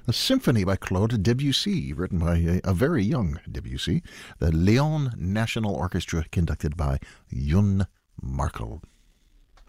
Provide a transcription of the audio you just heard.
a symphony by Claude Debussy, written by a very young Debussy, the Lyon National Orchestra, conducted by Jun Markel.